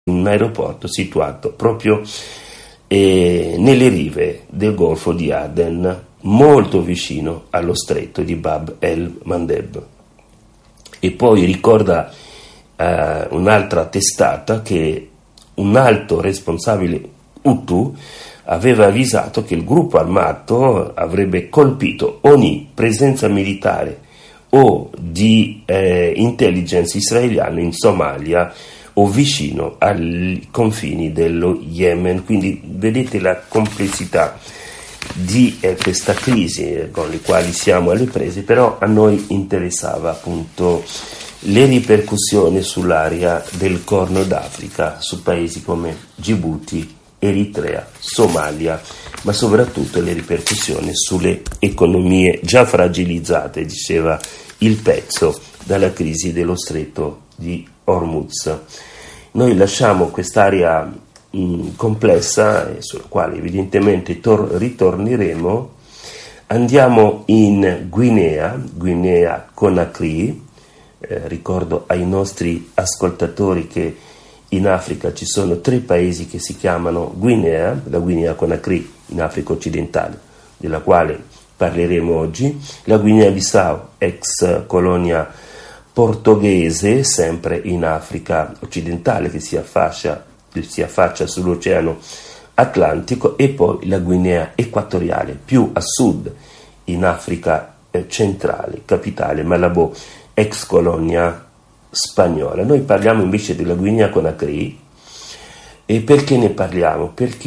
un aeroporto situato proprio nelle rive del Golfo di Aden, molto vicino allo stretto di Bab el-Mandeb. E poi ricorda un'altra testata che un alto responsabile Hutu aveva avvisato che il gruppo armato avrebbe colpito ogni presenza militare o di intelligence israeliano in Somalia o vicino ai confini dello Yemen. Quindi vedete la complessità di questa crisi con le quali siamo alle prese, però a noi interessava appunto le ripercussioni sull'area del Corno d'Africa, su paesi come Djibouti, Eritrea, Somalia, ma soprattutto le ripercussioni sulle economie già fragilizzate, diceva il pezzo, dalla crisi dello stretto di Hormuz. Noi lasciamo quest'area complessa, sulla quale evidentemente ritorneremo. Andiamo in Guinea Conakry. Ricordo ai nostri ascoltatori che in Africa ci sono 3 paesi che si chiamano Guinea, la Guinea Conakry in Africa occidentale, della quale parleremo oggi, la Guinea-Bissau, ex colonia portoghese, sempre in Africa occidentale, che si affaccia sull'Oceano Atlantico, e poi la Guinea Equatoriale, più a sud, in Africa centrale, capitale Malabo, ex colonia spagnola. Noi parliamo invece della Guinea Conakry. E perché ne parliamo?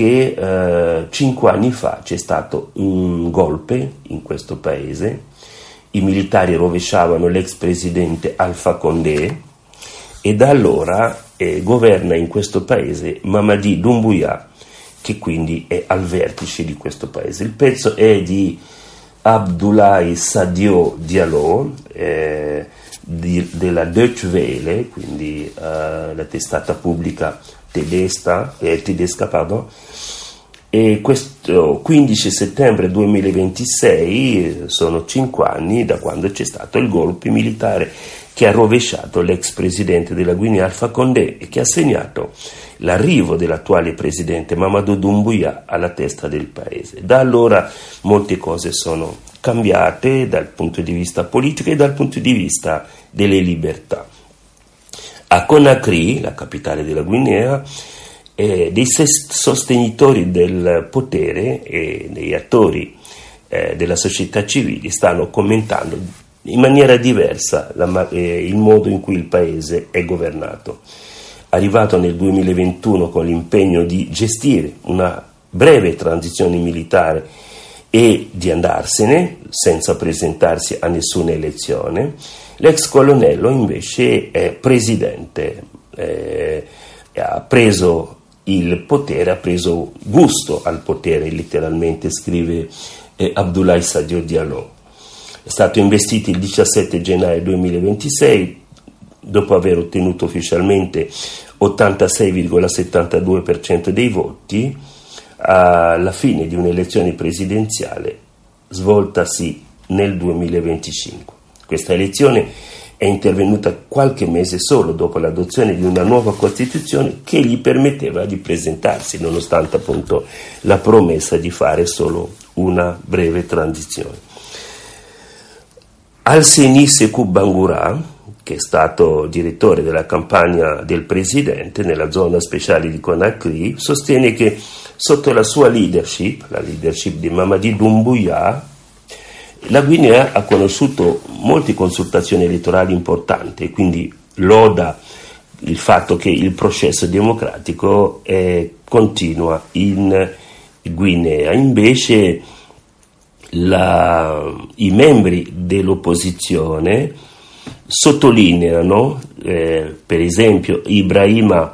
Perché 5 anni fa c'è stato un golpe in questo paese, i militari rovesciavano l'ex presidente Alpha Condé e da allora governa in questo paese Mamadi Doumbouya, che quindi è al vertice di questo paese. Il pezzo è di Abdoulaye Sadio Diallo, della Deutsche Welle, quindi la testata pubblica tedesca, e questo 15 settembre 2026 sono 5 anni da quando c'è stato il golpe militare che ha rovesciato l'ex presidente della Guinea Alpha Condé e che ha segnato l'arrivo dell'attuale presidente Mamadou Doumbouya alla testa del paese. Da allora molte cose sono cambiate dal punto di vista politico e dal punto di vista delle libertà. A Conakry, la capitale della Guinea, dei sostenitori del potere e degli attori della società civile stanno commentando in maniera diversa il modo in cui il paese è governato. Arrivato nel 2021 con l'impegno di gestire una breve transizione militare e di andarsene senza presentarsi a nessuna elezione, l'ex colonnello invece è presidente, ha preso il potere, ha preso gusto al potere, letteralmente, scrive Abdoulaye Sadio Diallo. È stato investito il 17 gennaio 2026 dopo aver ottenuto ufficialmente 86,72% dei voti alla fine di un'elezione presidenziale svoltasi nel 2025. Questa elezione è intervenuta qualche mese solo dopo l'adozione di una nuova Costituzione che gli permetteva di presentarsi, nonostante appunto la promessa di fare solo una breve transizione. Alseni Sekou Bangoura, che è stato direttore della campagna del presidente nella zona speciale di Conakry, sostiene che sotto la sua leadership, la leadership di Mamadi Doumbouya, la Guinea ha conosciuto molte consultazioni elettorali importanti, quindi loda il fatto che il processo democratico continua in Guinea. Invece i membri dell'opposizione sottolineano, per esempio Ibrahima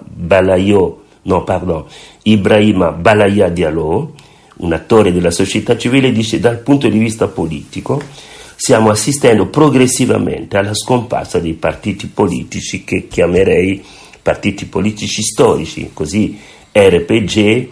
Balaya Diallo, un attore della società civile, dice: dal punto di vista politico stiamo assistendo progressivamente alla scomparsa dei partiti politici che chiamerei partiti politici storici, così RPG,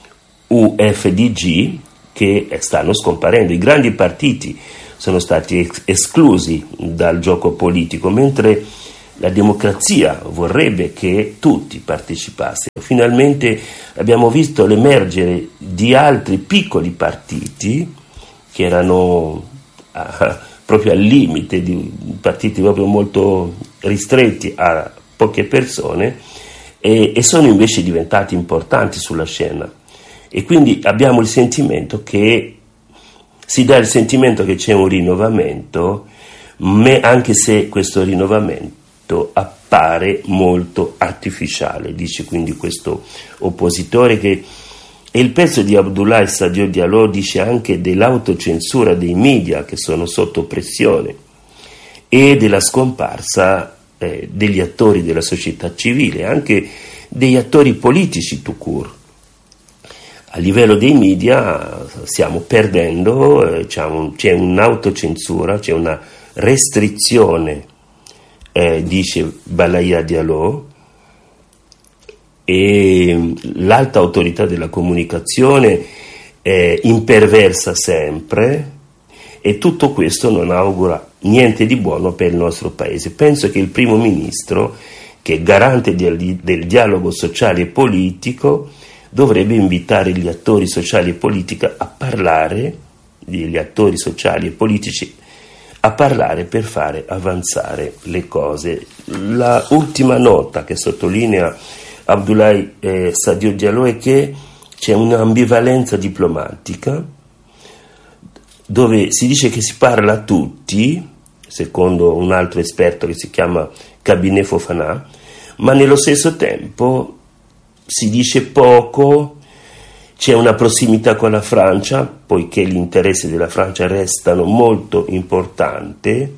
UFDG, che stanno scomparendo. I grandi partiti sono stati esclusi dal gioco politico, mentre la democrazia vorrebbe che tutti partecipassero. Finalmente abbiamo visto l'emergere di altri piccoli partiti che erano proprio al limite, di partiti proprio molto ristretti a poche persone, e sono invece diventati importanti sulla scena. E quindi abbiamo il sentimento che si dà il sentimento che c'è un rinnovamento, anche se questo rinnovamento appare molto artificiale, dice quindi questo oppositore, che e il pezzo di Abdoulaye Sadio Diallo dice anche dell'autocensura dei media che sono sotto pressione e della scomparsa degli attori della società civile, anche degli attori politici tout court. A livello dei media stiamo perdendo, c'è un'autocensura, c'è una restrizione, dice Balaya Diallo, e l'alta autorità della comunicazione imperversa sempre, e tutto questo non augura niente di buono per il nostro paese. Penso che il primo ministro, che è garante del dialogo sociale e politico, dovrebbe invitare gli attori sociali e politici a parlare, gli attori sociali e politici a parlare per fare avanzare le cose. La ultima nota che sottolinea Abdoulaye Sadio Diallo è che c'è un'ambivalenza diplomatica dove si dice che si parla a tutti, secondo un altro esperto che si chiama Cabinet Fofana, ma nello stesso tempo si dice poco. C'è una prossimità con la Francia, poiché gli interessi della Francia restano molto importanti,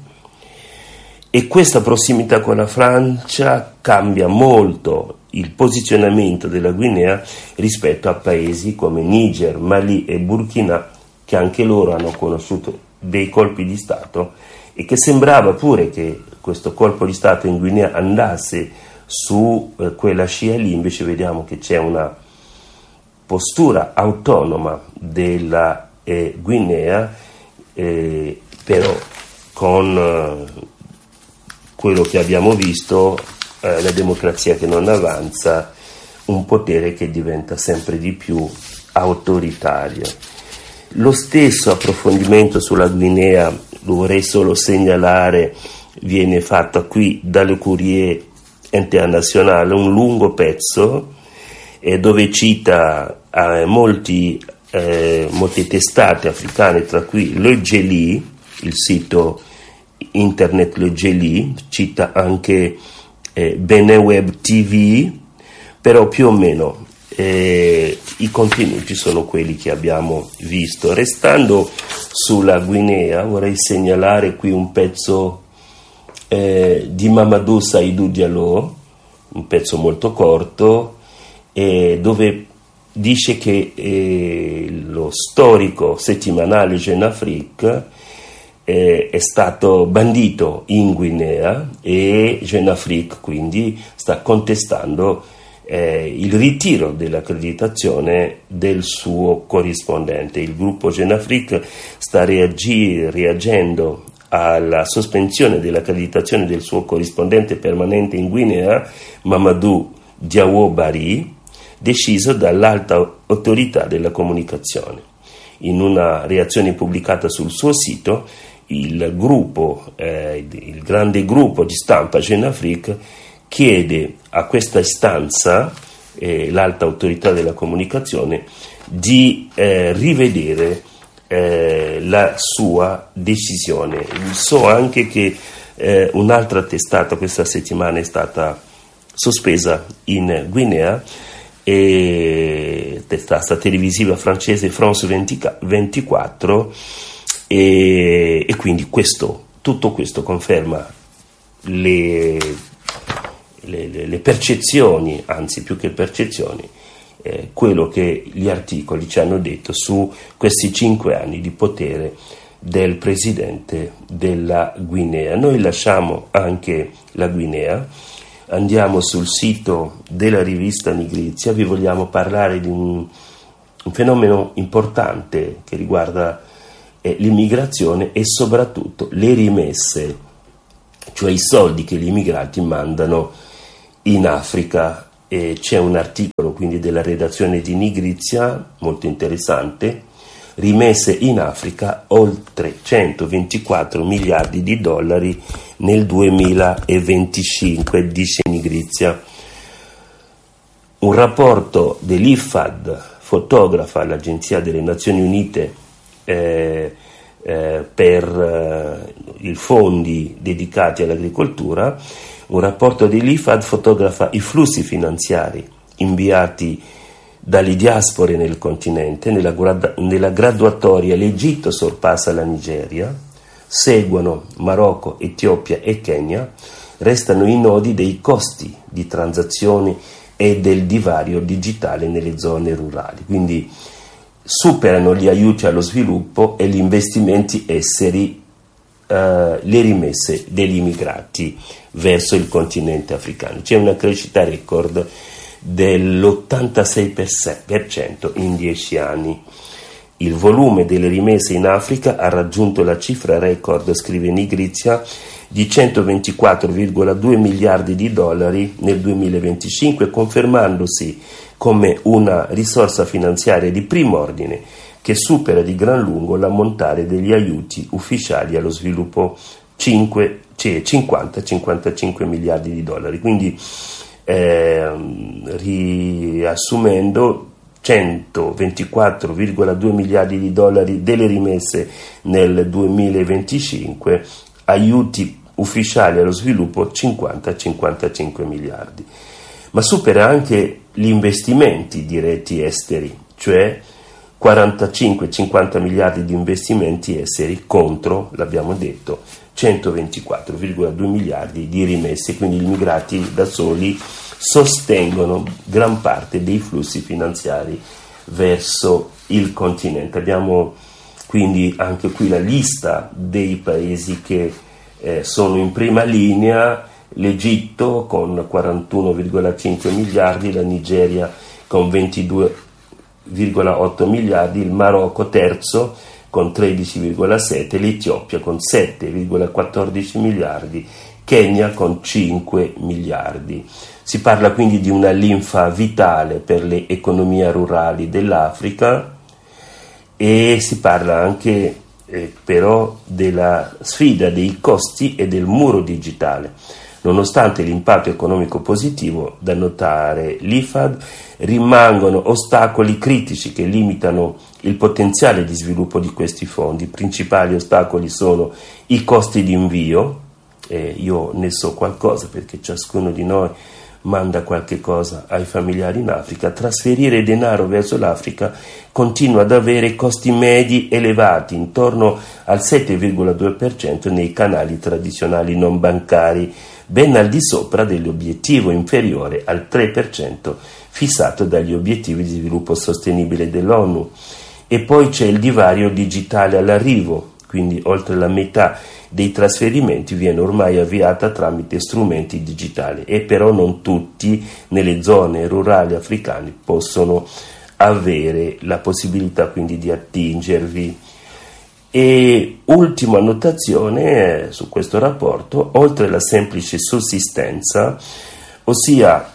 e questa prossimità con la Francia cambia molto il posizionamento della Guinea rispetto a paesi come Niger, Mali e Burkina, che anche loro hanno conosciuto dei colpi di Stato, e che sembrava pure che questo colpo di Stato in Guinea andasse su quella scia lì. Invece vediamo che c'è una postura autonoma della Guinea, però con quello che abbiamo visto, la democrazia che non avanza, un potere che diventa sempre di più autoritario. Lo stesso approfondimento sulla Guinea, lo vorrei solo segnalare, viene fatto qui dalle Courrier International, un lungo pezzo dove cita molte testate africane, tra cui Le Geli, il sito internet Le Geli, cita anche Benin Web TV, però più o meno i contenuti sono quelli che abbiamo visto. Restando sulla Guinea, vorrei segnalare qui un pezzo di Mamadou Saïdou Diallo, un pezzo molto corto, dove dice che lo storico settimanale Jeune Afrique è stato bandito in Guinea, e Jeune Afrique quindi sta contestando il ritiro dell'accreditazione del suo corrispondente. Il gruppo Jeune Afrique sta reagendo alla sospensione dell'accreditazione del suo corrispondente permanente in Guinea, Mamadou Diawo Bari, deciso dall'alta autorità della comunicazione. In una reazione pubblicata sul suo sito, il grande gruppo di stampa Jeune Afrique chiede a questa istanza, l'alta autorità della comunicazione, di rivedere la sua decisione. So anche che un'altra testata questa settimana è stata sospesa in Guinea, testata televisiva francese France 24, e quindi tutto questo conferma le percezioni, anzi più che percezioni, quello che gli articoli ci hanno detto su questi 5 anni di potere del presidente della Guinea. Noi lasciamo anche la Guinea, andiamo sul sito della rivista Nigrizia. Vi vogliamo parlare di un fenomeno importante che riguarda l'immigrazione e soprattutto le rimesse cioè i soldi che gli immigrati mandano in Africa. E c'è un articolo quindi della redazione di Nigrizia molto interessante: rimesse in Africa oltre 124 miliardi di dollari nel 2025, dice Nigrizia. Un rapporto dell'IFAD fotografa l'Agenzia delle Nazioni Unite per i fondi dedicati all'agricoltura. Un rapporto dell'IFAD fotografa i flussi finanziari inviati dalle diaspore nel continente. Nella graduatoria l'Egitto sorpassa la Nigeria, seguono Marocco, Etiopia e Kenya, restano i nodi dei costi di transazioni e del divario digitale nelle zone rurali. Quindi superano gli aiuti allo sviluppo e gli investimenti esteri le rimesse degli immigrati verso il continente africano. C'è una crescita record dell'86% in 10 anni. Il volume delle rimesse in Africa ha raggiunto la cifra record, scrive Nigrizia, di 124,2 miliardi di dollari nel 2025, confermandosi come una risorsa finanziaria di primo ordine che supera di gran lungo l'ammontare degli aiuti ufficiali allo sviluppo, 50-55 miliardi di dollari. Quindi, riassumendo, 124,2 miliardi di dollari delle rimesse nel 2025, aiuti ufficiali allo sviluppo 50-55 miliardi. Ma supera anche gli investimenti diretti esteri, cioè 45-50 miliardi di investimenti esteri contro, l'abbiamo detto, 124,2 miliardi di rimesse. Quindi gli immigrati da soli sostengono gran parte dei flussi finanziari verso il continente. Abbiamo quindi anche qui la lista dei paesi che sono in prima linea: l'Egitto con 41,5 miliardi, la Nigeria con 22,8 miliardi, il Marocco terzo con 13,7, l'Etiopia con 7,14 miliardi, Kenya con 5 miliardi. Si parla quindi di una linfa vitale per le economie rurali dell'Africa e si parla anche però della sfida dei costi e del muro digitale. Nonostante l'impatto economico positivo da notare l'IFAD, rimangono ostacoli critici che limitano il potenziale di sviluppo di questi fondi. I principali ostacoli sono i costi di invio, io ne so qualcosa perché ciascuno di noi manda qualche cosa ai familiari in Africa. Trasferire denaro verso l'Africa continua ad avere costi medi elevati, intorno al 7,2% nei canali tradizionali non bancari, ben al di sopra dell'obiettivo inferiore al 3% fissato dagli obiettivi di sviluppo sostenibile dell'ONU. E poi c'è il divario digitale all'arrivo, quindi oltre la metà dei trasferimenti viene ormai avviata tramite strumenti digitali, e però non tutti nelle zone rurali africane possono avere la possibilità quindi di attingervi. E ultima annotazione su questo rapporto: oltre alla semplice sussistenza, ossia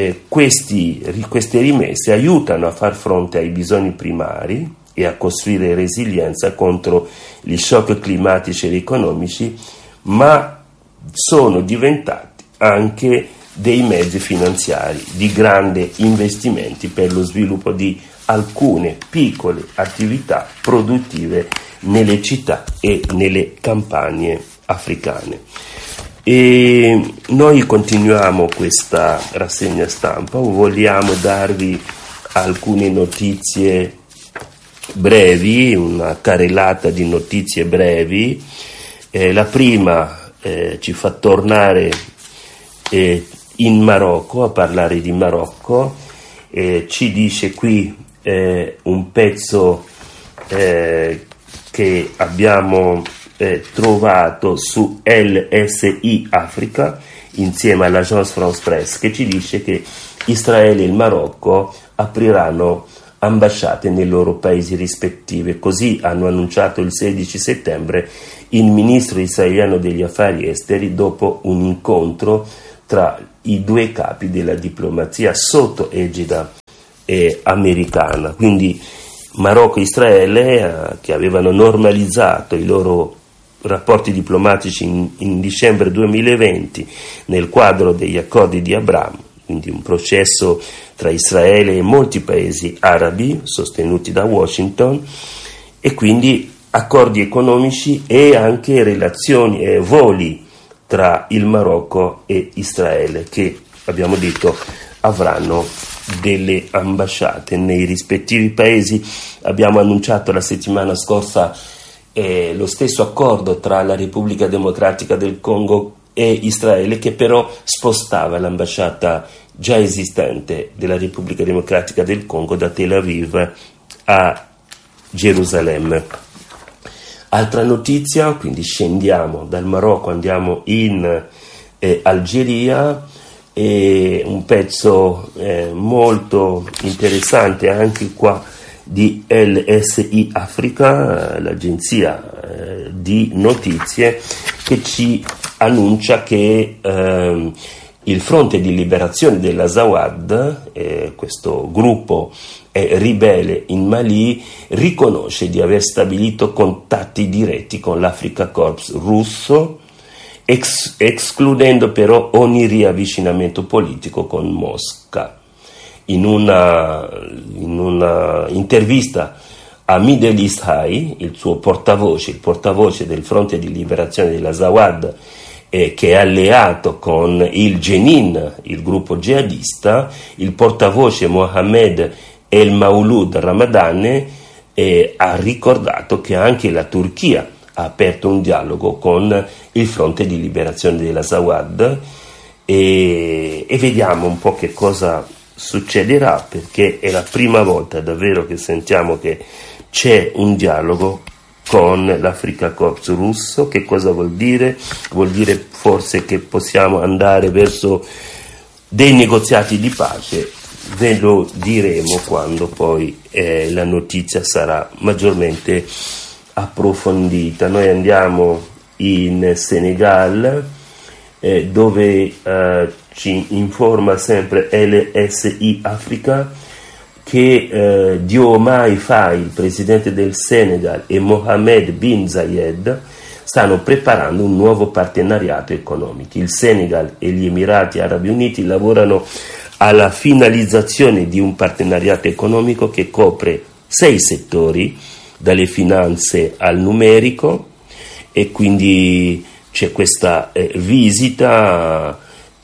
queste rimesse aiutano a far fronte ai bisogni primari e a costruire resilienza contro gli shock climatici ed economici, ma sono diventati anche dei mezzi finanziari di grande investimenti per lo sviluppo di alcune piccole attività produttive nelle città e nelle campagne africane. E noi continuiamo questa rassegna stampa, vogliamo darvi alcune notizie brevi, una carrellata di notizie brevi. La prima ci fa tornare in Marocco, a parlare di Marocco. Ci dice qui un pezzo che abbiamo trovato su LSI Africa insieme all'Agence France Presse, che ci dice che Israele e il Marocco apriranno ambasciate nei loro paesi rispettivi. Così hanno annunciato il 16 settembre il ministro israeliano degli affari esteri dopo un incontro tra i due capi della diplomazia sotto egida americana. Quindi Marocco e Israele, che avevano normalizzato i loro rapporti diplomatici in dicembre 2020 nel quadro degli accordi di Abramo, quindi un processo tra Israele e molti paesi arabi sostenuti da Washington, e quindi accordi economici e anche relazioni e voli tra il Marocco e Israele, che abbiamo detto avranno delle ambasciate nei rispettivi paesi. Abbiamo annunciato la settimana scorsa lo stesso accordo tra la Repubblica Democratica del Congo e Israele, che però spostava l'ambasciata già esistente della Repubblica Democratica del Congo da Tel Aviv a Gerusalemme. Altra notizia, quindi scendiamo dal Marocco, andiamo in Algeria, e un pezzo molto interessante anche qua di LSI Africa, l'agenzia di notizie, che ci annuncia che il Fronte di Liberazione dell'Azawad, questo gruppo ribelle in Mali, riconosce di aver stabilito contatti diretti con l'Africa Corps russo, escludendo però ogni riavvicinamento politico con Mosca. In una intervista a Middle East Eye, il suo portavoce, il portavoce del Fronte di Liberazione dell'Azawad, che è alleato con il Jenin, il gruppo jihadista, il portavoce Mohammed El Maulud Ramadane ha ricordato che anche la Turchia ha aperto un dialogo con il Fronte di Liberazione dell'Azawad, e vediamo un po' che cosa succederà, perché è la prima volta davvero che sentiamo che c'è un dialogo con l'Africa Corps russo. Che cosa vuol dire? Vuol dire forse che possiamo andare verso dei negoziati di pace. Ve lo diremo quando poi la notizia sarà maggiormente approfondita. Noi andiamo in Senegal, dove ci informa sempre LSI Africa che Diomaye Faye, il presidente del Senegal, e Mohammed bin Zayed stanno preparando un nuovo partenariato economico. Il Senegal e gli Emirati Arabi Uniti lavorano alla finalizzazione di un partenariato economico che copre 6 settori, dalle finanze al numerico, e quindi c'è questa visita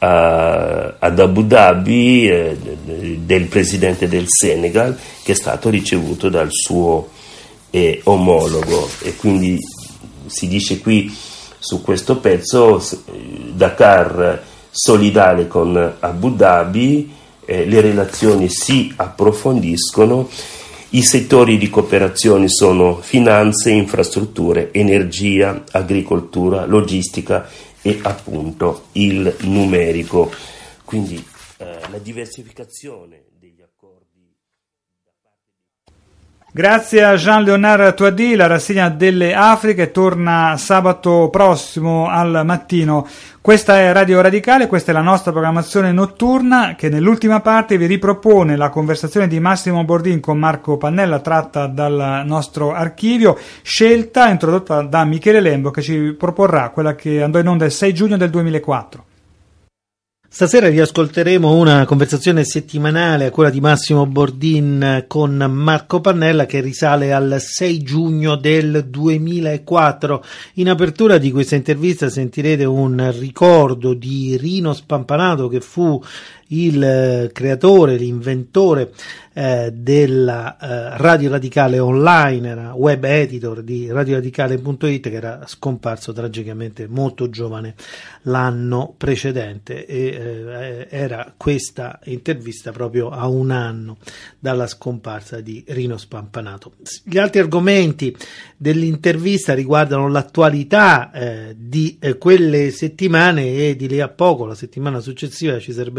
ad Abu Dhabi del presidente del Senegal, che è stato ricevuto dal suo omologo, e quindi si dice qui su questo pezzo: Dakar solidale con Abu Dhabi, le relazioni si approfondiscono. I settori di cooperazione sono finanze, infrastrutture, energia, agricoltura, logistica e appunto il numerico. Quindi la diversificazione degli accordi. Grazie a Jean-Léonard Touaddy. La rassegna delle Afriche torna sabato prossimo al mattino. Questa è Radio Radicale, questa è la nostra programmazione notturna, che nell'ultima parte vi ripropone la conversazione di Massimo Bordin con Marco Pannella, tratta dal nostro archivio, scelta introdotta da Michele Lembo, che ci proporrà quella che andò in onda il 6 giugno del 2004. Stasera riascolteremo una conversazione settimanale a quella di Massimo Bordin con Marco Pannella, che risale al 6 giugno del 2004. In apertura di questa intervista sentirete un ricordo di Rino Spampanato, che fu il creatore, l'inventore della Radio Radicale Online, era web editor di radioradicale.it, che era scomparso tragicamente molto giovane l'anno precedente, e era questa intervista proprio a un anno dalla scomparsa di Rino Spampanato. Gli altri argomenti dell'intervista riguardano l'attualità di quelle settimane, e di lì a poco, la settimana successiva, ci sarebbero state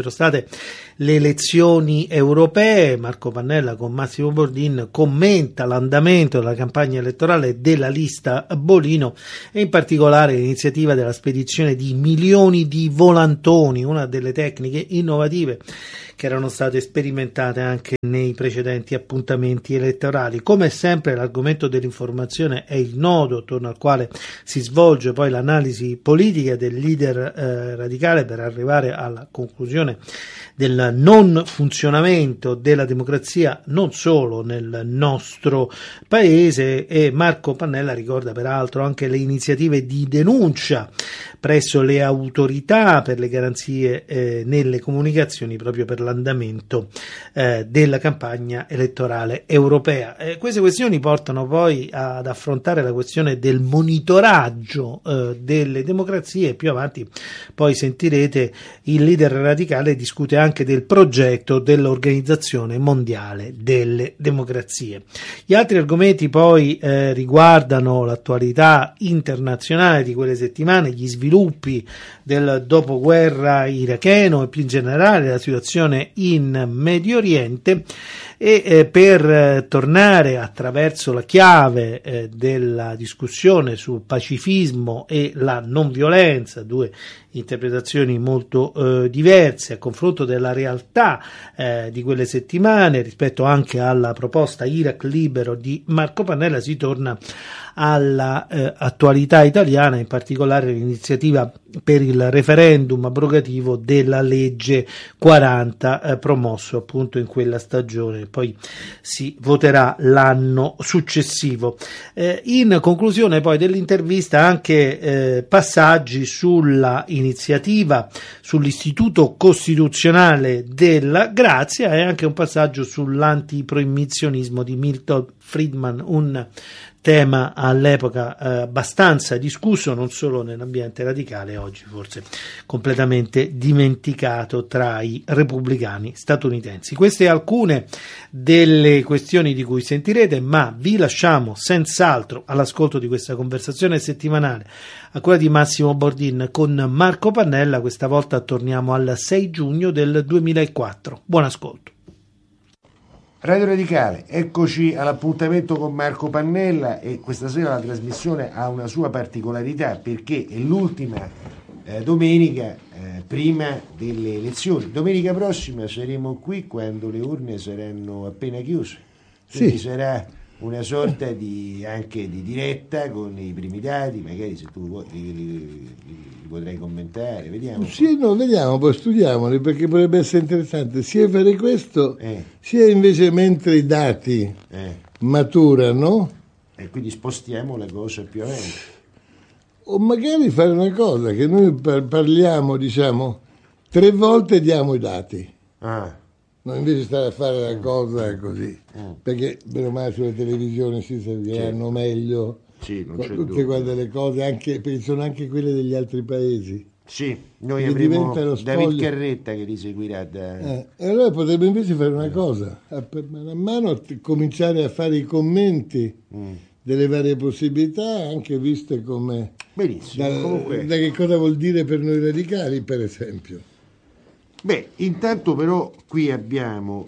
passate le elezioni europee. Marco Pannella con Massimo Bordin commenta l'andamento della campagna elettorale della lista Bolino e in particolare l'iniziativa della spedizione di milioni di volantoni, una delle tecniche innovative che erano state sperimentate anche nei precedenti appuntamenti elettorali. Come sempre l'argomento dell'informazione è il nodo attorno al quale si svolge poi l'analisi politica del leader radicale per arrivare alla conclusione del non funzionamento della democrazia non solo nel nostro paese, e Marco Pannella ricorda peraltro anche le iniziative di denuncia presso le autorità per le garanzie nelle comunicazioni proprio per l'andamento della campagna elettorale europea. Queste questioni portano poi ad affrontare la questione del monitoraggio delle democrazie. Più avanti poi sentirete il leader radicale discute anche del progetto dell'Organizzazione Mondiale delle Democrazie. Gli altri argomenti poi riguardano l'attualità internazionale di quelle settimane, gli sviluppi del dopoguerra iracheno e più in generale la situazione in Medio Oriente, e per tornare attraverso la chiave della discussione sul pacifismo e la non violenza, due interpretazioni molto diverse a confronto della realtà di quelle settimane rispetto anche alla proposta Iraq libero di Marco Pannella, si torna alla attualità italiana, in particolare l'iniziativa per il referendum abrogativo della legge 40 promosso appunto in quella stagione, poi si voterà l'anno successivo. In conclusione poi dell'intervista anche passaggi sulla iniziativa sull'Istituto Costituzionale della Grazia e anche un passaggio sull'antiproibizionismo di Milton Friedman, un tema all'epoca abbastanza discusso non solo nell'ambiente radicale, oggi forse completamente dimenticato tra i repubblicani statunitensi. Queste alcune delle questioni di cui sentirete, ma vi lasciamo senz'altro all'ascolto di questa conversazione settimanale a quella di Massimo Bordin con Marco Pannella. Questa volta torniamo al 6 giugno del 2004. Buon ascolto. Radio Radicale, eccoci all'appuntamento con Marco Pannella, e questa sera la trasmissione ha una sua particolarità perché è l'ultima domenica prima delle elezioni. Domenica prossima saremo qui quando le urne saranno appena chiuse, quindi sì, sarà una sorta anche di diretta con i primi dati, magari se tu vuoi li potrai commentare, vediamo. Sì, no, vediamo, poi studiamoli, perché potrebbe essere interessante sia fare questo, sia invece mentre i dati maturano. E quindi spostiamo la cosa più avanti. O magari fare una cosa, che noi parliamo, diciamo, 3 volte diamo i dati. Non invece stare a fare la cosa così, perché bene o male sulle televisioni si serviranno meglio tutte quelle cose, anche, perché sono anche quelle degli altri paesi. Sì, noi avremo David Carretta che li seguirà e allora potrebbe invece fare una cosa, man mano cominciare a fare i commenti delle varie possibilità, anche viste come da che cosa vuol dire per noi radicali, per esempio. Beh, intanto però qui abbiamo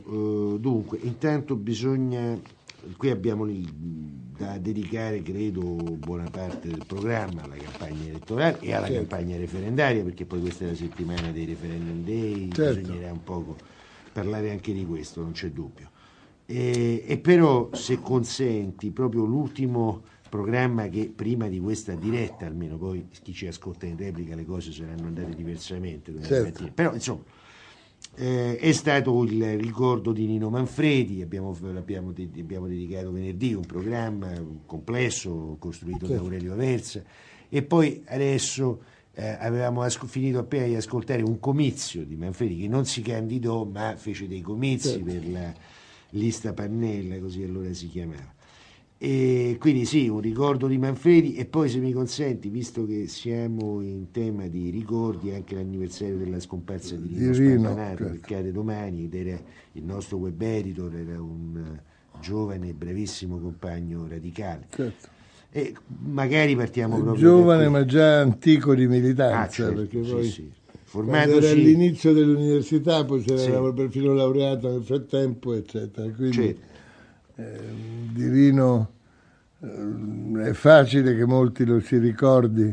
qui abbiamo da dedicare, credo, buona parte del programma alla campagna elettorale e alla campagna referendaria, perché poi questa è la settimana dei referendum day, bisognerà un poco parlare anche di questo, non c'è dubbio. E però, se consenti, proprio l'ultimo programma che prima di questa diretta, almeno poi chi ci ascolta in replica le cose saranno andate diversamente, però insomma è stato il ricordo di Nino Manfredi. Abbiamo dedicato venerdì un programma complesso costruito da Aurelio Aversa, e poi adesso avevamo finito appena di ascoltare un comizio di Manfredi, che non si candidò ma fece dei comizi per la lista Pannella, così allora si chiamava. E quindi sì, un ricordo di Manfredi. E poi, se mi consenti, visto che siamo in tema di ricordi, anche l'anniversario della scomparsa di Rino Spampanato, che cade domani, ed era il nostro web editor, era un giovane e bravissimo compagno radicale. E magari partiamo proprio giovane ma già antico di militanza, perché poi formatosi... Era all'inizio dell'università, poi si era perfino laureato nel frattempo, eccetera. Quindi di Rino è facile che molti lo si ricordi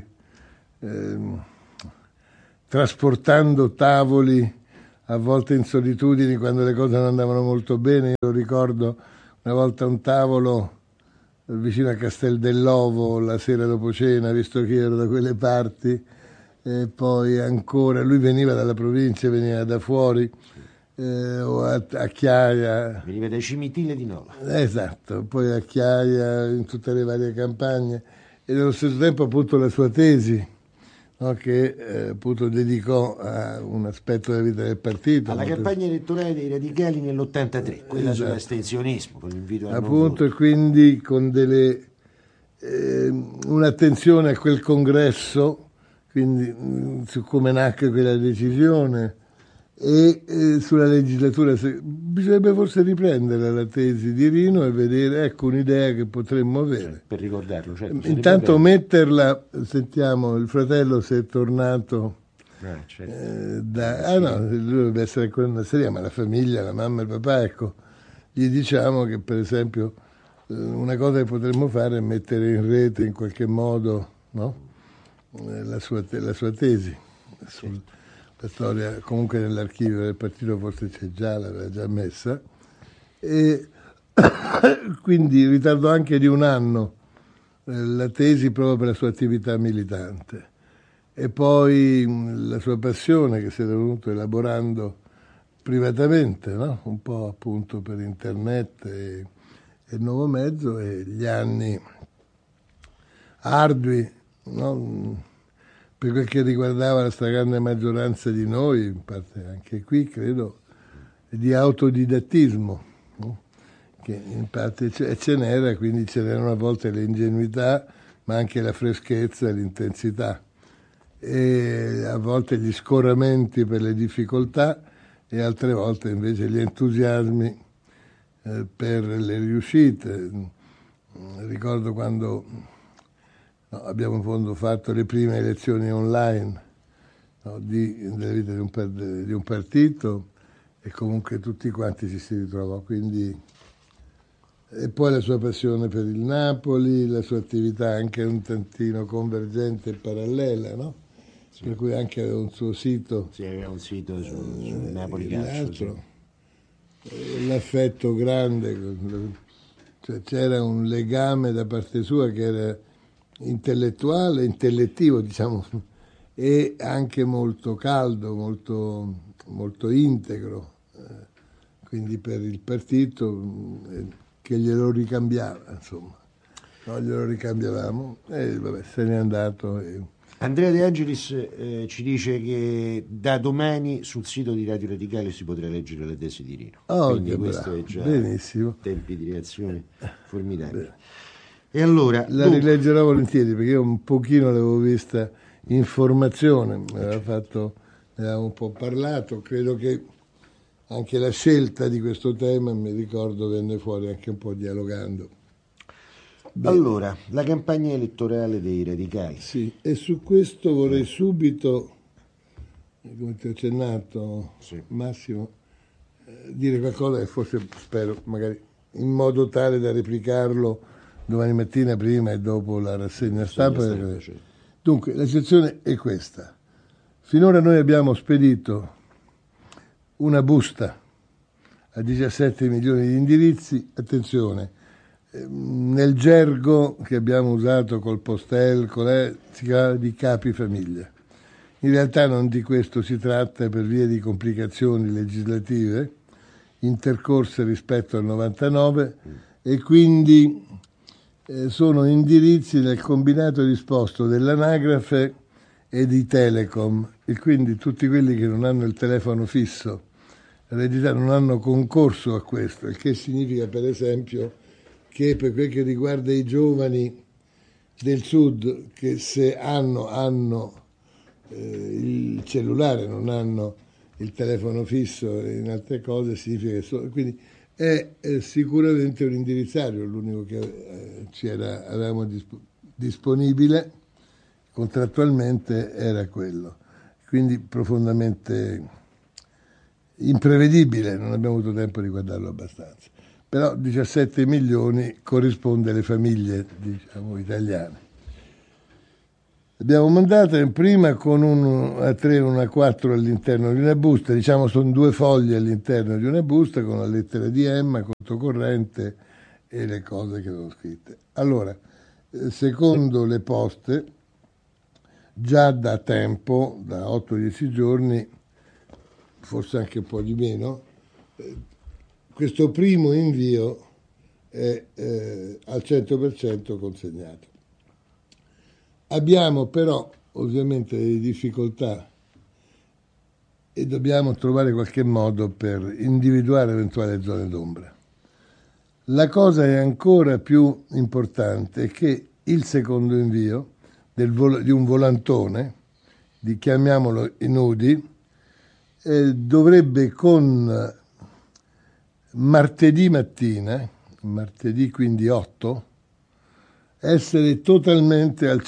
trasportando tavoli a volte in solitudine quando le cose non andavano molto bene. Io lo ricordo una volta un tavolo vicino a Castel dell'Ovo la sera dopo cena, visto che io ero da quelle parti, e poi ancora lui veniva dalla provincia, veniva da fuori, o a Chiaia, veniva dai Cimitile di Nola, esatto, poi a Chiaia, in tutte le varie campagne, e nello stesso tempo appunto la sua tesi, no, che appunto dedicò a un aspetto della vita del partito, alla campagna elettorale dei radicali nell'83, quella sull'astensionismo, con l'invito al appunto, e quindi con un'attenzione a quel congresso, quindi su come nacque quella decisione, e sulla legislatura. Bisognerebbe forse riprendere la tesi di Rino e vedere, ecco, un'idea che potremmo avere. Per ricordarlo, certo. Intanto metterla, sentiamo, il fratello se è tornato no, lui dovrebbe essere ancora in una serie, ma la famiglia, la mamma e il papà, ecco, gli diciamo che per esempio una cosa che potremmo fare è mettere in rete in qualche modo, no? La sua tesi la storia, comunque nell'archivio del partito forse c'è già, l'aveva già messa, e quindi in ritardo anche di un anno la tesi proprio per la sua attività militante, e poi la sua passione che si è venuto elaborando privatamente, no? Un po' appunto per internet e il nuovo mezzo, e gli anni ardui, no? Per quel che riguardava la stragrande maggioranza di noi, in parte anche qui credo, di autodidattismo, no? Che in parte ce n'era, quindi ce n'erano a volte le ingenuità, ma anche la freschezza e l'intensità, e a volte gli scorramenti per le difficoltà, e altre volte invece gli entusiasmi per le riuscite. Ricordo quando abbiamo in fondo fatto le prime elezioni online, no, della vita di un partito, e comunque tutti quanti ci si ritrovò, quindi. E poi la sua passione per il Napoli, la sua attività anche un tantino convergente e parallela, no? Sì. Per cui anche aveva un suo sito. Sì, aveva un sito su Napoli Calcio. Sì. L'affetto grande, cioè c'era un legame da parte sua che era intellettuale, intellettivo, diciamo, e anche molto caldo, molto, molto integro, quindi per il partito, che glielo ricambiava, insomma. No, glielo ricambiavamo, e vabbè, se n'è andato. Andrea De Angelis ci dice che da domani sul sito di Radio Radicale si potrà leggere la tesi di Rino. Quindi questo è già benissimo. Tempi di reazione formidabili. E allora la rileggerò volentieri, perché io un pochino l'avevo vista in formazione, ne avevamo un po' parlato, credo che anche la scelta di questo tema, mi ricordo, venne fuori anche un po' dialogando. Bene. Allora, la campagna elettorale dei radicali. Sì, e su questo vorrei subito, come ti ho accennato, Massimo, dire qualcosa che forse spero, magari in modo tale da replicarlo domani mattina prima e dopo la rassegna stampa. Dunque, la situazione è questa. Finora noi abbiamo spedito una busta a 17 milioni di indirizzi, attenzione, nel gergo che abbiamo usato col Postel, si chiama di capi famiglia. In realtà non di questo si tratta, per via di complicazioni legislative intercorse rispetto al 99, e quindi sono indirizzi del combinato disposto dell'anagrafe e di Telecom, e quindi tutti quelli che non hanno il telefono fisso in realtà non hanno concorso a questo, il che significa per esempio che per quel che riguarda i giovani del sud, che se hanno il cellulare, non hanno il telefono fisso e in altre cose, significa che quindi è sicuramente un indirizzario, l'unico che avevamo disponibile contrattualmente era quello. quindi profondamente imprevedibile, non abbiamo avuto tempo di guardarlo abbastanza. Però 17 milioni corrisponde alle famiglie, diciamo, italiane. Abbiamo mandato prima con un A3 e un A4 all'interno di una busta, diciamo sono 2 fogli all'interno di una busta con la lettera di Emma, conto corrente e le cose che sono scritte. Allora, secondo le poste, già da tempo, da 8-10 giorni, forse anche un po' di meno, questo primo invio è al 100% consegnato. Abbiamo però ovviamente delle difficoltà e dobbiamo trovare qualche modo per individuare eventuali zone d'ombra. La cosa è ancora più importante che il secondo invio di un volantone, chiamiamolo i nudi, dovrebbe con martedì mattina, martedì quindi 8, essere totalmente al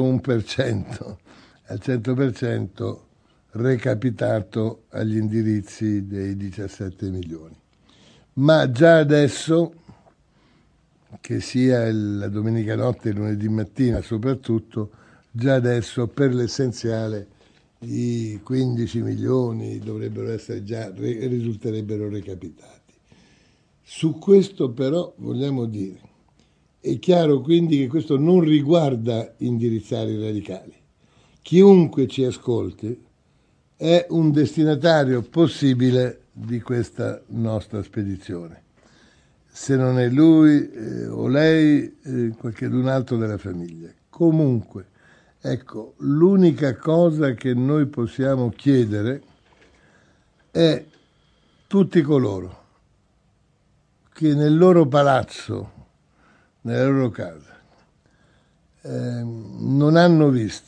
101% recapitato agli indirizzi dei 17 milioni. Ma già adesso, che sia la domenica notte e il lunedì mattina soprattutto, già adesso per l'essenziale i 15 milioni dovrebbero essere già, risulterebbero recapitati. Su questo però vogliamo dire, è chiaro quindi che questo non riguarda indirizzare i radicali. Chiunque ci ascolti è un destinatario possibile di questa nostra spedizione. Se non è lui o lei, qualcun altro della famiglia. Comunque, ecco, l'unica cosa che noi possiamo chiedere è tutti coloro che nel loro palazzo, nella loro casa, non hanno visto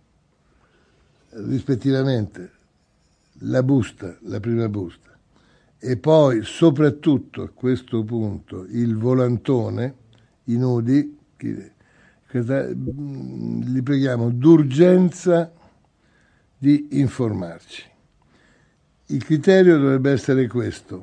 rispettivamente la busta, la prima busta, e poi soprattutto a questo punto il volantone, i nudi, li preghiamo d'urgenza di informarci. Il criterio dovrebbe essere questo.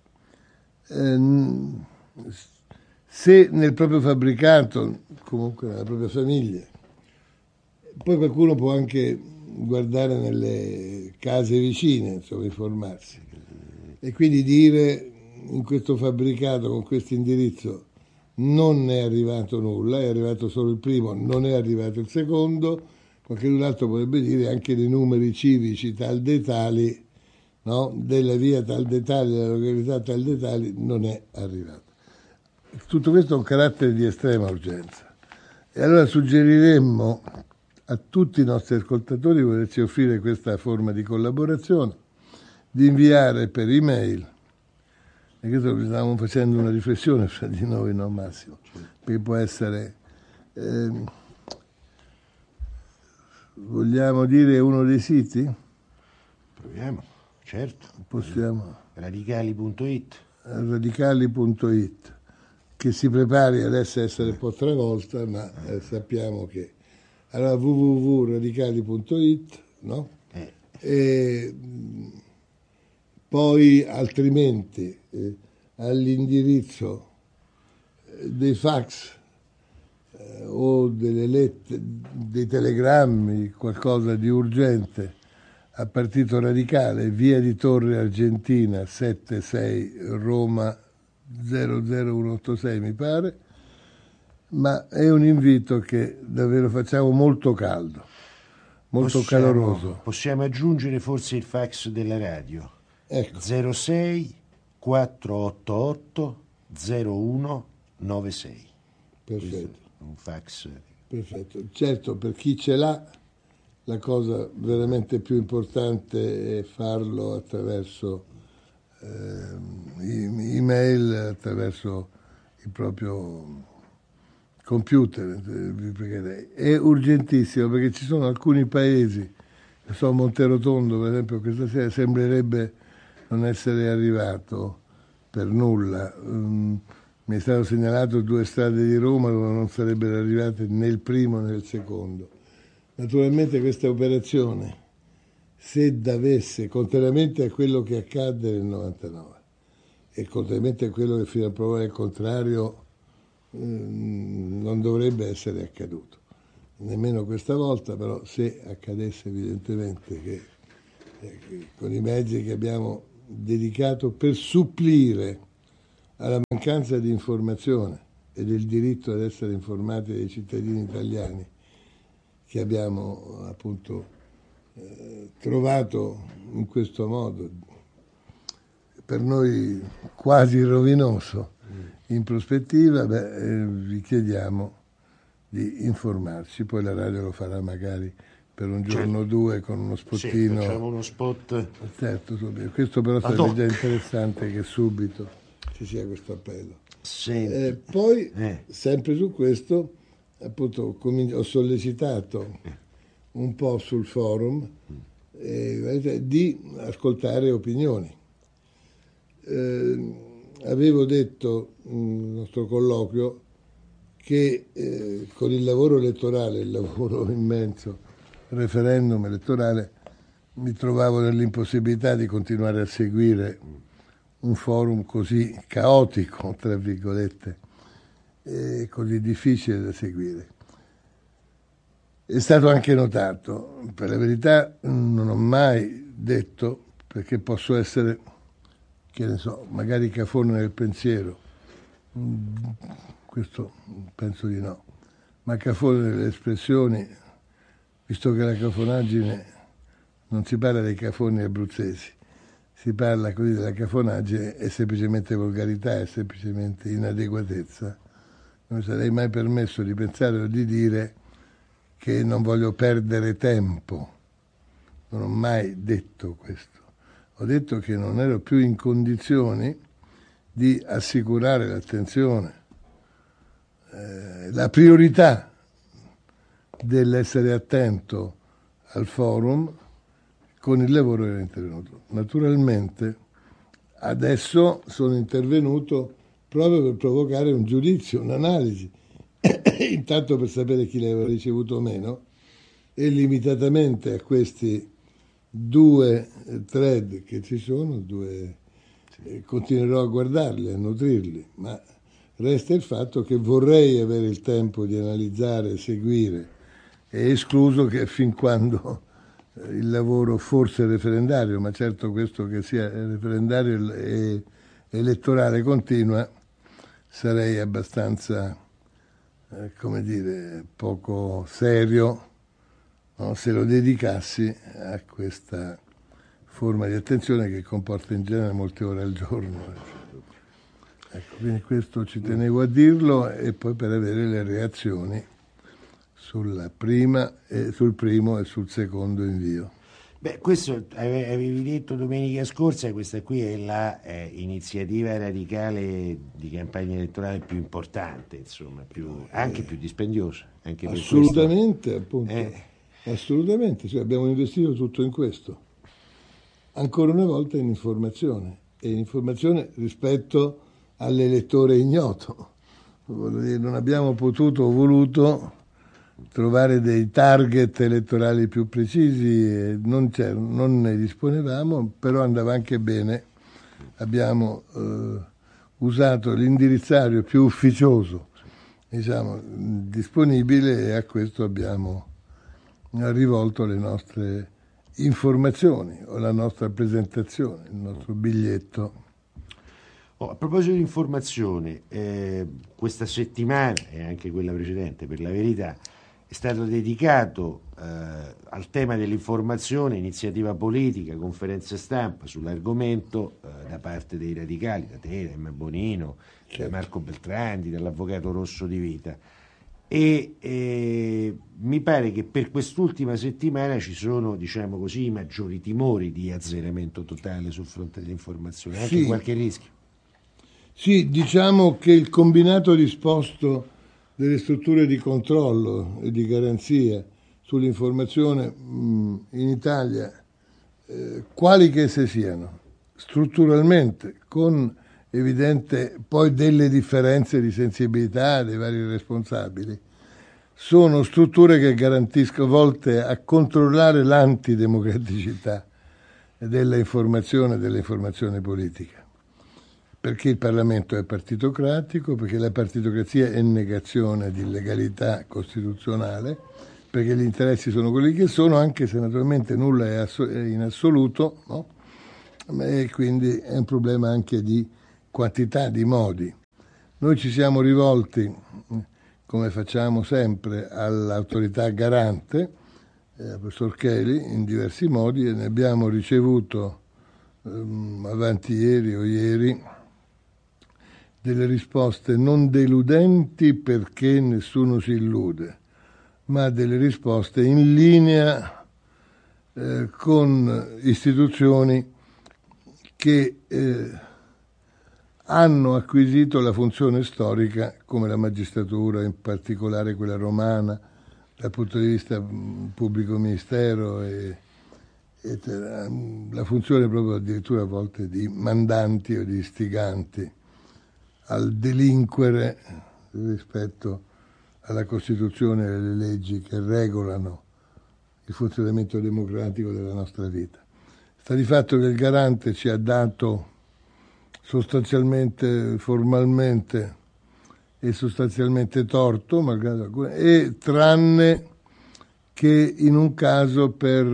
Se nel proprio fabbricato, comunque nella propria famiglia, poi qualcuno può anche guardare nelle case vicine, insomma, informarsi, e quindi dire in questo fabbricato con questo indirizzo non è arrivato nulla, è arrivato solo il primo, non è arrivato il secondo, qualcun altro potrebbe dire anche dei numeri civici tal dei tali, no? Della via tal dei tali, della località tal dei tali, non è arrivato. Tutto questo ha un carattere di estrema urgenza. E allora suggeriremmo a tutti i nostri ascoltatori, volerci offrire questa forma di collaborazione, di inviare per email, e questo stavamo facendo una riflessione fra di noi, no Massimo? Perché può essere, vogliamo dire uno dei siti? Proviamo, certo. Possiamo. Radicali.it. Radicali.it, che si prepari adesso a essere un po' travolta, ma sappiamo che allora www.radicali.it, no? E poi altrimenti all'indirizzo dei fax o dei telegrammi, qualcosa di urgente a Partito Radicale, via di Torre Argentina 76 Roma 00186 mi pare, ma è un invito che davvero facciamo molto caldo, molto caloroso. Possiamo aggiungere forse il fax della radio, ecco. 06 488 0196. Perfetto. Un fax. Perfetto. Certo, per chi ce l'ha, la cosa veramente più importante è farlo attraverso email, attraverso il proprio computer, vi pregherei. È urgentissimo perché ci sono alcuni paesi, non so, Monterotondo per esempio questa sera sembrerebbe non essere arrivato per nulla. Mi è stato segnalato 2 strade di Roma dove non sarebbero arrivate né il primo né il secondo. Naturalmente questa operazione se davesse, contrariamente a quello che accadde nel 99 e contrariamente a quello che fino a provare il contrario non dovrebbe essere accaduto, nemmeno questa volta, però se accadesse evidentemente che con i mezzi che abbiamo dedicato per supplire alla mancanza di informazione e del diritto ad essere informati dei cittadini italiani che abbiamo appunto trovato in questo modo per noi quasi rovinoso in prospettiva, vi chiediamo di informarci, poi la radio lo farà magari per un giorno o due con uno spottino. Sì, facciamo uno spot. Certo, questo però sarebbe già interessante che subito ci sia questo appello. Poi, sempre su questo, appunto, ho sollecitato un po' sul forum di ascoltare opinioni. Avevo detto nel nostro colloquio che con il lavoro elettorale, il lavoro immenso referendum elettorale, mi trovavo nell'impossibilità di continuare a seguire un forum così caotico, tra virgolette, e così difficile da seguire. È stato anche notato, per la verità non ho mai detto, perché posso essere, che ne so, magari cafone nel pensiero, questo penso di no, ma cafone nelle espressioni, visto che la cafonaggine non si parla dei cafoni abruzzesi, si parla così della cafonaggine, è semplicemente volgarità, è semplicemente inadeguatezza. Non mi sarei mai permesso di pensare o di dire che non voglio perdere tempo. Non ho mai detto questo. Ho detto che non ero più in condizioni di assicurare l'attenzione, la priorità dell'essere attento al forum con il lavoro che era intervenuto. Naturalmente adesso sono intervenuto proprio per provocare un giudizio, un'analisi, intanto per sapere chi l'aveva ricevuto o meno, e limitatamente a questi due thread che ci sono, continuerò a guardarli, a nutrirli, ma resta il fatto che vorrei avere il tempo di analizzare, seguire, e escluso che fin quando il lavoro forse referendario, ma certo questo che sia referendario e elettorale continua, sarei abbastanza, come dire, poco serio, no? Se lo dedicassi a questa forma di attenzione che comporta in genere molte ore al giorno. Ecco, quindi questo ci tenevo a dirlo, e poi per avere le reazioni sul primo e sul secondo invio. Questo avevi detto domenica scorsa, questa qui è la iniziativa radicale di campagna elettorale più importante, insomma, anche più dispendiosa. Anche assolutamente, per appunto. Assolutamente, cioè abbiamo investito tutto in questo. Ancora una volta in informazione, e in informazione rispetto all'elettore ignoto. Non abbiamo potuto o voluto trovare dei target elettorali più precisi, non ne disponevamo, però andava anche bene. Abbiamo usato l'indirizzario più ufficioso, diciamo, disponibile, e a questo abbiamo rivolto le nostre informazioni o la nostra presentazione, il nostro biglietto. A proposito di informazione, questa settimana e anche quella precedente, per la verità, è stato dedicato al tema dell'informazione, iniziativa politica, conferenza stampa sull'argomento da parte dei radicali, da te, da Emma Bonino, da Marco Beltrandi, dall'avvocato Rosso di Vita. E mi pare che per quest'ultima settimana ci sono, diciamo così, i maggiori timori di azzeramento totale sul fronte dell'informazione, anche qualche rischio. Sì, diciamo che il combinato disposto delle strutture di controllo e di garanzia sull'informazione in Italia, quali che esse siano, strutturalmente, con evidente poi delle differenze di sensibilità dei vari responsabili, sono strutture che garantiscono, volte a controllare l'antidemocraticità dell'informazione politica. Perché il Parlamento è partitocratico, perché la partitocrazia è negazione di legalità costituzionale, perché gli interessi sono quelli che sono, anche se naturalmente nulla è in assoluto, no? E quindi è un problema anche di quantità, di modi. Noi ci siamo rivolti, come facciamo sempre, all'autorità garante, al professor Cheli, in diversi modi, e ne abbiamo ricevuto avanti ieri o ieri delle risposte non deludenti, perché nessuno si illude, ma delle risposte in linea con istituzioni che hanno acquisito la funzione storica, come la magistratura, in particolare quella romana, dal punto di vista pubblico ministero, e la funzione proprio addirittura a volte di mandanti o di istiganti al delinquere rispetto alla Costituzione e alle leggi che regolano il funzionamento democratico della nostra vita. Sta di fatto che il garante ci ha dato sostanzialmente, formalmente e sostanzialmente torto, malgrado, e tranne che in un caso per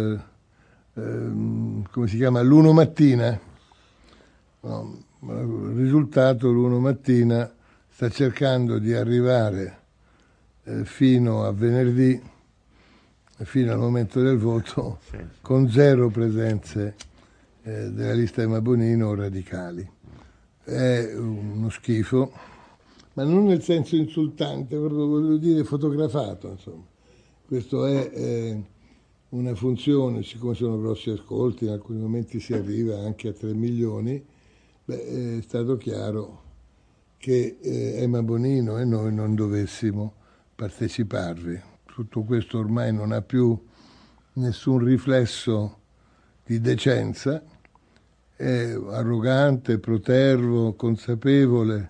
come si chiama, l'Uno Mattina, no, il risultato l'Uno Mattina sta cercando di arrivare fino a venerdì, fino al momento del voto, con 0 presenze della lista Emma Bonino o radicali. È uno schifo, ma non nel senso insultante, voglio dire fotografato, insomma. Questo è una funzione, siccome sono grossi ascolti, in alcuni momenti si arriva anche a 3 milioni, è stato chiaro che Emma Bonino e noi non dovessimo parteciparvi. Tutto questo ormai non ha più nessun riflesso di decenza, è arrogante, protervo, consapevole.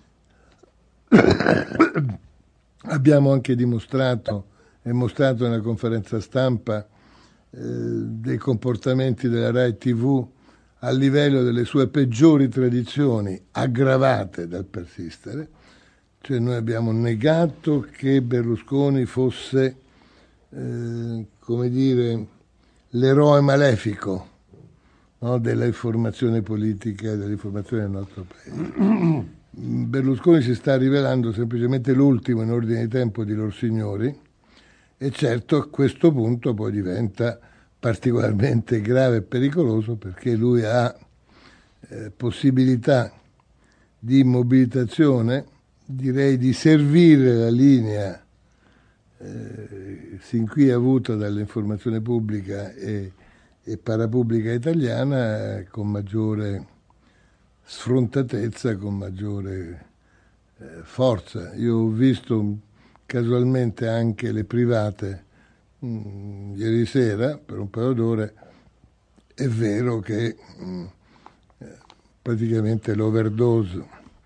Abbiamo anche dimostrato e mostrato nella conferenza stampa dei comportamenti della Rai TV a livello delle sue peggiori tradizioni, aggravate dal persistere. Cioè noi abbiamo negato che Berlusconi fosse, come dire, l'eroe malefico, no, dell'informazione politica e dell'informazione del nostro paese. Berlusconi si sta rivelando semplicemente l'ultimo in ordine di tempo di lor signori, e certo a questo punto poi diventa particolarmente grave e pericoloso, perché lui ha possibilità di mobilitazione, direi di servire la linea sin qui avuta dall'informazione pubblica e parapubblica italiana con maggiore sfrontatezza, con maggiore forza. Io ho visto casualmente anche le private ieri sera per un paio d'ore. È vero che praticamente l'overdose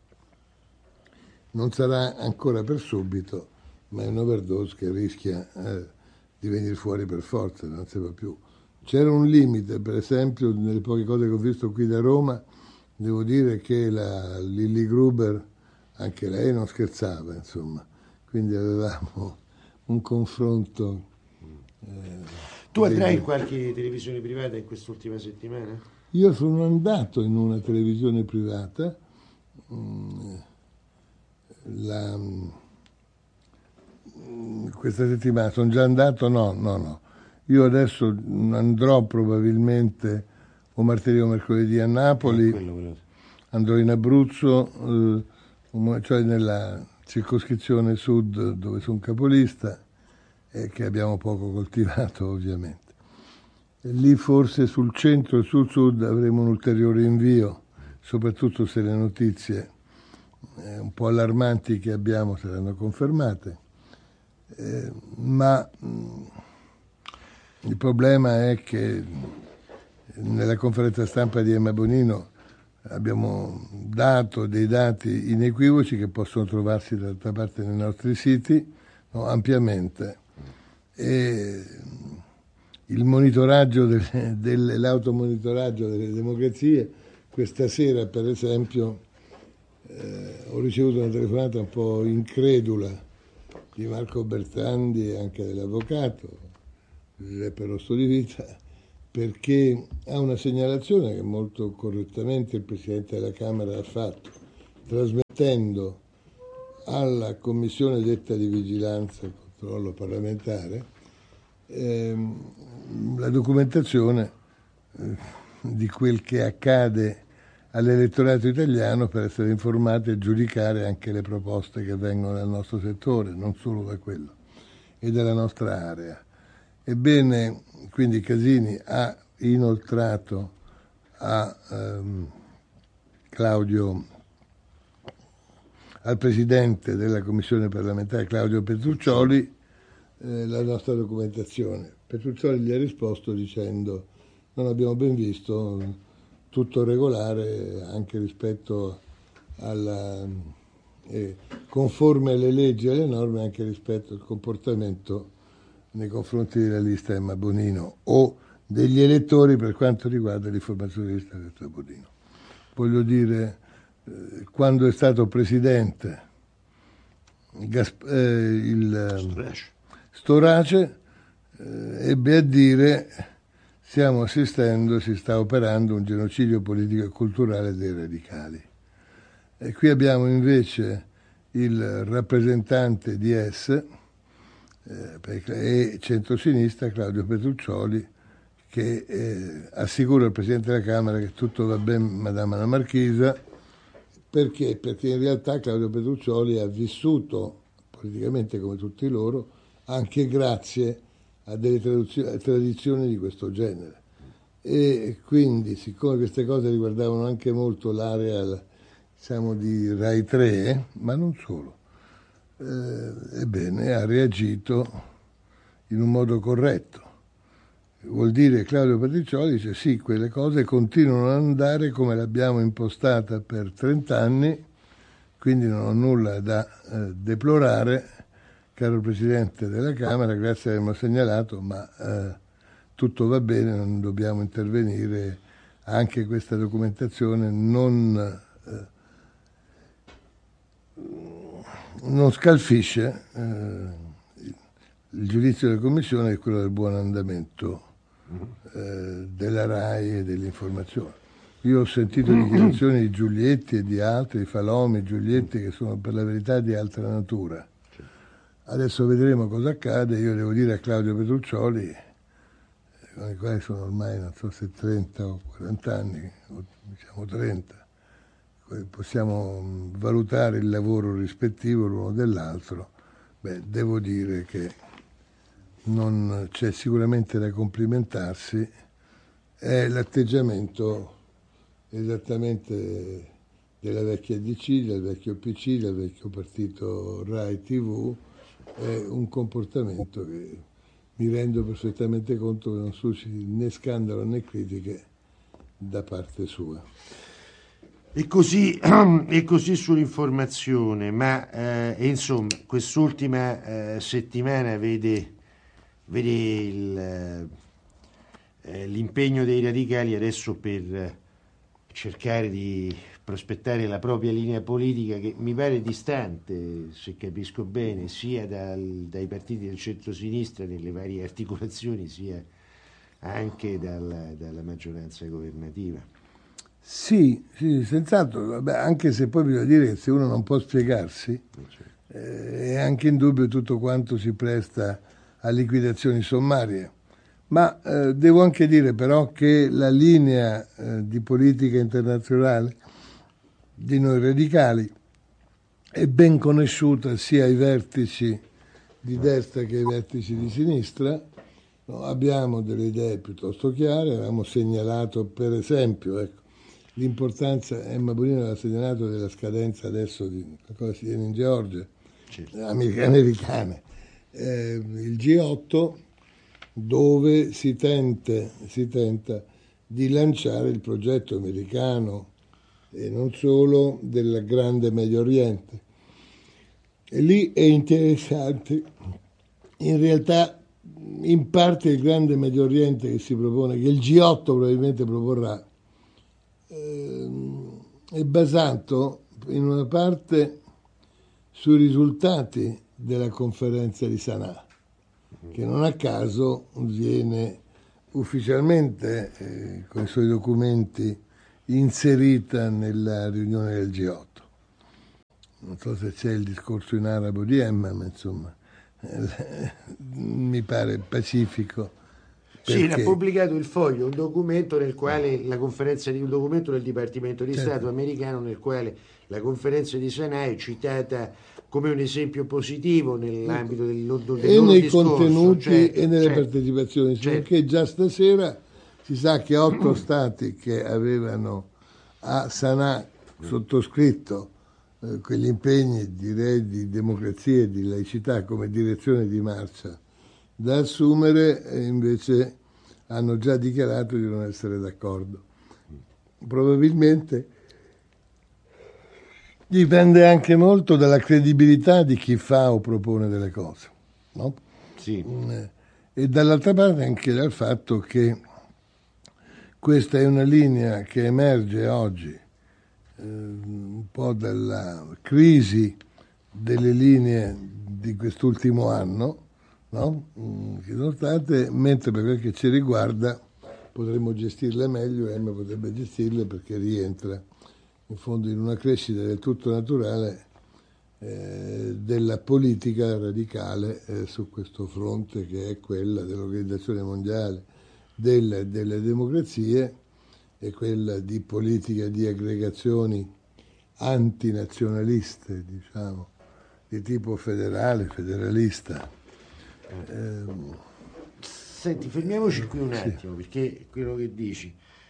non sarà ancora per subito, ma è un'overdose che rischia di venire fuori per forza, non si va più. C'era un limite, per esempio, nelle poche cose che ho visto qui da Roma, devo dire che la Lilli Gruber, anche lei non scherzava, insomma, quindi avevamo un confronto. Tu andrai in qualche televisione privata in quest'ultima settimana? Io sono andato in una televisione privata, questa settimana. Sono già andato? No. Io adesso andrò probabilmente o martedì o mercoledì a Napoli, andrò in Abruzzo, cioè nella circoscrizione sud dove sono capolista e che abbiamo poco coltivato ovviamente. E lì forse sul centro e sul sud avremo un ulteriore invio, soprattutto se le notizie un po' allarmanti che abbiamo saranno confermate, ma il problema è che nella conferenza stampa di Emma Bonino abbiamo dato dei dati inequivoci che possono trovarsi d'altra parte nei nostri siti, ampiamente. E il monitoraggio l'automonitoraggio delle democrazie, questa sera per esempio ho ricevuto una telefonata un po' incredula di Marco Bertrandi e anche dell'avvocato Giuseppe Rostolivita, perché ha una segnalazione che molto correttamente il Presidente della Camera ha fatto, trasmettendo alla Commissione detta di vigilanza e controllo parlamentare la documentazione di quel che accade all'elettorato italiano per essere informati e giudicare anche le proposte che vengono dal nostro settore, non solo da quello, e dalla nostra area. Ebbene, quindi Casini ha inoltrato al Presidente della Commissione parlamentare Claudio Petruccioli la nostra documentazione. Petruccioli gli ha risposto dicendo: non abbiamo ben visto, tutto regolare anche rispetto alla conforme alle leggi e alle norme anche rispetto al comportamento nei confronti della lista Emma Bonino o degli elettori per quanto riguarda l'informazione della lista Bonino. Voglio dire, quando è stato presidente Storace ebbe a dire: stiamo assistendo, si sta operando un genocidio politico e culturale dei radicali. E qui abbiamo invece il rappresentante di e centrosinistra Claudio Petruccioli che assicura al Presidente della Camera che tutto va bene, Madama la Marchisa. Perché? Perché in realtà Claudio Petruccioli ha vissuto politicamente come tutti loro anche grazie a delle tradizioni di questo genere. E quindi, siccome queste cose riguardavano anche molto l'area, diciamo, di Rai 3, ma non solo, ebbene, ha reagito in un modo corretto. Vuol dire, Claudio Petruccioli dice: sì, quelle cose continuano ad andare come l'abbiamo impostata per 30 anni, quindi non ho nulla da deplorare, caro Presidente della Camera, grazie avermi segnalato, ma tutto va bene, non dobbiamo intervenire, anche questa documentazione non scalfisce il giudizio della Commissione e quello del buon andamento della RAI e dell'informazione. Io ho sentito dichiarazioni di Giulietti e di altri, di Falomi, Giulietti, che sono per la verità di altra natura. Adesso vedremo cosa accade. Io devo dire a Claudio Petruccioli, con i quali sono ormai non so se 30 o 40 anni, o diciamo 30, possiamo valutare il lavoro rispettivo l'uno dell'altro. Devo dire che non c'è sicuramente da complimentarsi, è l'atteggiamento esattamente della vecchia DC, del vecchio PC, del vecchio partito Rai TV, è un comportamento che mi rendo perfettamente conto che non susciti né scandalo né critiche da parte sua. E così sull'informazione, ma insomma quest'ultima settimana vede l'impegno dei radicali adesso per cercare di prospettare la propria linea politica, che mi pare distante, se capisco bene, sia dai partiti del centro-sinistra nelle varie articolazioni, sia anche dalla maggioranza governativa. Sì, senz'altro, anche se poi bisogna dire che se uno non può spiegarsi, è anche in dubbio tutto quanto si presta a liquidazioni sommarie. Ma devo anche dire però che la linea di politica internazionale di noi radicali è ben conosciuta sia ai vertici di destra che ai vertici di sinistra. Abbiamo delle idee piuttosto chiare, avevamo segnalato per esempio l'importanza, Emma Bonino aveva segnalato della scadenza adesso di qualcosa si viene in Georgia, americane, il G8, dove si tenta di lanciare il progetto americano e non solo del grande Medio Oriente. E lì è interessante, in realtà in parte il grande Medio Oriente che si propone, che il G8 probabilmente proporrà, è basato in una parte sui risultati della conferenza di Sana'a, che non a caso viene ufficialmente con i suoi documenti inserita nella riunione del G8. Non so se c'è il discorso in arabo di Emma, ma insomma mi pare pacifico. Sì, ha pubblicato il Foglio, un documento nel quale un documento del Dipartimento di Stato americano nel quale la conferenza di Sana'a è citata come un esempio positivo nell'ambito del loro nei discorso, contenuti e nelle partecipazioni, perché già stasera si sa che 8 stati che avevano a Sana'a sottoscritto quegli impegni, direi, di democrazia e di laicità come direzione di marcia da assumere, invece hanno già dichiarato di non essere d'accordo. Probabilmente dipende anche molto dalla credibilità di chi fa o propone delle cose, no? Sì. E dall'altra parte anche dal fatto che questa è una linea che emerge oggi un po' dalla crisi delle linee di quest'ultimo anno, no? Che sono state, mentre per quel che ci riguarda potremmo gestirle meglio, e Emma potrebbe gestirle perché rientra in fondo in una crescita del tutto naturale della politica radicale su questo fronte, che è quella dell'Organizzazione Mondiale delle democrazie e quella di politica di aggregazioni antinazionaliste, diciamo, di tipo federalista. Senti, fermiamoci qui un attimo, perché quello che dici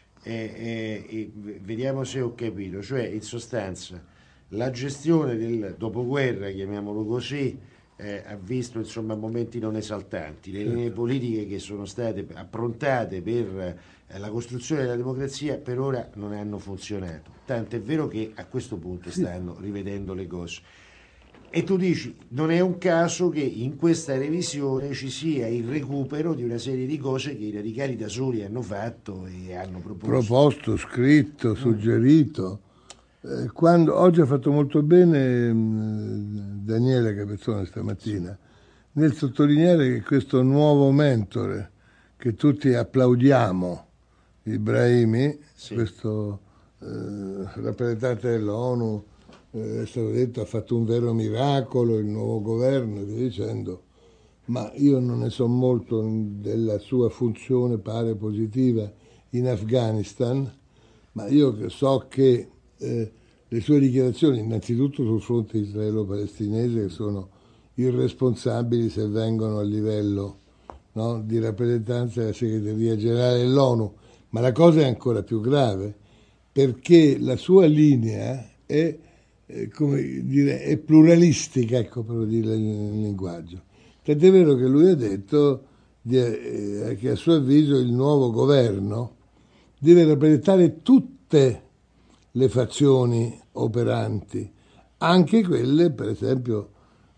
vediamo se ho capito, cioè in sostanza la gestione del dopoguerra, chiamiamolo così, ha visto insomma momenti non esaltanti, le linee politiche che sono state approntate per la costruzione della democrazia per ora non hanno funzionato, tanto è vero che a questo punto stanno rivedendo le cose. E tu dici, non è un caso che in questa revisione ci sia il recupero di una serie di cose che i radicali da soli hanno fatto e hanno proposto, scritto, suggerito. Oggi ha fatto molto bene Daniele Capezzone stamattina nel sottolineare che questo nuovo mentore che tutti applaudiamo, Ibrahimi, questo rappresentante dell'ONU, è stato detto ha fatto un vero miracolo, il nuovo governo e via dicendo, ma io non ne so molto della sua funzione, pare positiva, in Afghanistan, ma io so che le sue dichiarazioni innanzitutto sul fronte israelo-palestinese, che sono irresponsabili se vengono a livello, no, di rappresentanza della segreteria generale dell'ONU, ma la cosa è ancora più grave perché la sua linea è come dire, è pluralistica, ecco, per dire il linguaggio. Tant'è vero che lui ha detto che a suo avviso il nuovo governo deve rappresentare tutte le fazioni operanti, anche quelle, per esempio,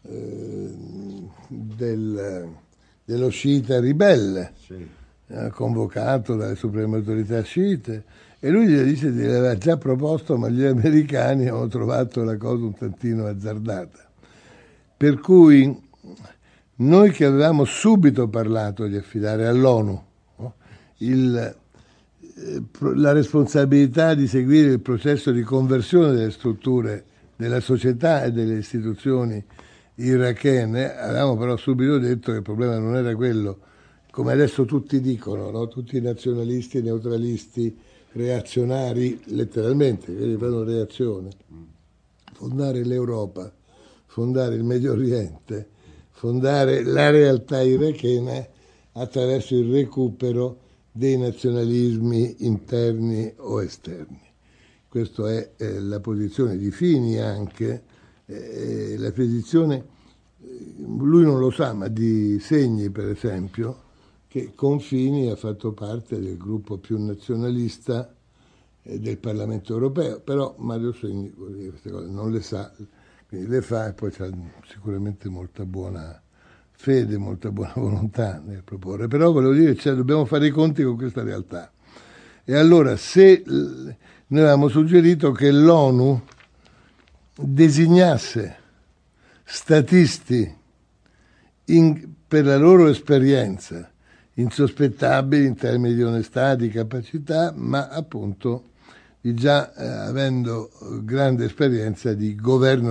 dello sciita ribelle, convocato dalle supreme autorità sciite. E lui gli dice che l'aveva già proposto, ma gli americani hanno trovato la cosa un tantino azzardata. Per cui noi che avevamo subito parlato di affidare all'ONU, no, la responsabilità di seguire il processo di conversione delle strutture della società e delle istituzioni irachene, avevamo però subito detto che il problema non era quello, come adesso tutti dicono, no? Tutti i nazionalisti, neutralisti, reazionari, letteralmente, quelli fanno reazione, fondare l'Europa, fondare il Medio Oriente, fondare la realtà irachena attraverso il recupero dei nazionalismi interni o esterni. Questa è la posizione di Fini anche, la posizione, lui non lo sa, ma di Segni per esempio, che con Fini ha fatto parte del gruppo più nazionalista del Parlamento europeo, però Mario Segni queste cose non le sa, Quindi le fa, e poi c'ha sicuramente molta buona fede, molta buona volontà nel proporre, però volevo dire, dobbiamo fare i conti con questa realtà. E allora, se noi avevamo suggerito che l'ONU designasse statisti per la loro esperienza insospettabili in termini di onestà, di capacità, ma appunto di già avendo grande esperienza di governo